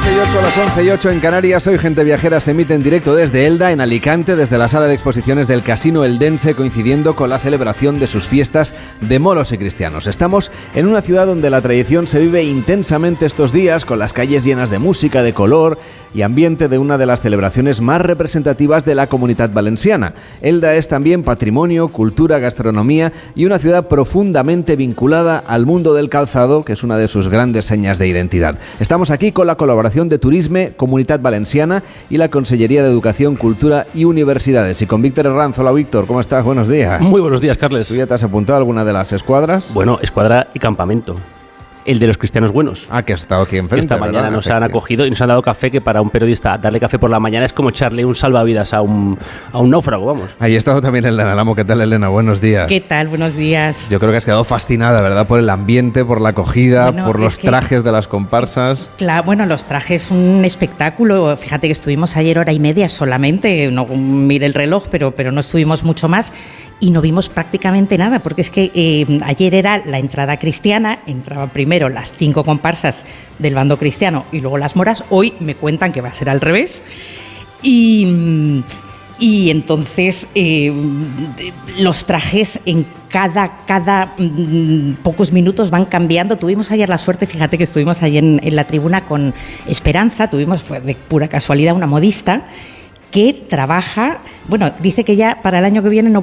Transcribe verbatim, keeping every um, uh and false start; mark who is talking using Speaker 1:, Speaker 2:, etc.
Speaker 1: once y ocho, a las once y ocho en Canarias. Hoy Gente Viajera se emite en directo desde Elda, en Alicante, desde la sala de exposiciones del Casino Eldense, coincidiendo con la celebración de sus fiestas de moros y cristianos. Estamos en una ciudad donde la tradición se vive intensamente estos días, con las calles llenas de música, de color y ambiente de una de las celebraciones más representativas de la Comunitat Valenciana. Elda es también patrimonio, cultura, gastronomía y una ciudad profundamente vinculada al mundo del calzado, que es una de sus grandes señas de identidad. Estamos aquí con la colaboración de Turisme, Comunitat Valenciana y la Consellería de Educación, Cultura y Universidades. Y con Víctor Herranz. Hola Víctor, ¿cómo estás? Buenos días.
Speaker 2: Muy buenos días, Carles.
Speaker 1: ¿Tú ya te has apuntado a alguna de las escuadras?
Speaker 2: Bueno, escuadra y campamento. El de los cristianos buenos.
Speaker 1: Ah, que has estado aquí enfrente.
Speaker 2: Esta mañana
Speaker 1: ¿verdad?
Speaker 2: nos han acogido y nos han dado café, que para un periodista darle café por la mañana es como echarle un salvavidas a un, a un náufrago, vamos.
Speaker 1: Ahí ha estado también Elena Alamo. ¿Qué tal, Elena? Buenos días.
Speaker 3: ¿Qué tal? Buenos días.
Speaker 1: Yo creo que has quedado fascinada, ¿verdad? Por el ambiente, por la acogida,
Speaker 3: bueno,
Speaker 1: por los
Speaker 3: que,
Speaker 1: trajes de las comparsas.
Speaker 3: Claro, bueno, los trajes, un espectáculo. Fíjate que estuvimos ayer hora y media solamente, no mire el reloj, pero, pero no estuvimos mucho más y no vimos prácticamente nada, porque es que eh, ayer era la entrada cristiana, entraban primero las cinco comparsas del bando cristiano y luego las moras. Hoy me cuentan que va a ser al revés. Y, y entonces eh, los trajes en cada, cada mm, pocos minutos van cambiando. Tuvimos ayer la suerte, fíjate que estuvimos ayer en, en la tribuna con Esperanza, tuvimos, fue de pura casualidad, una modista que trabaja, bueno, dice que ya para el año que viene no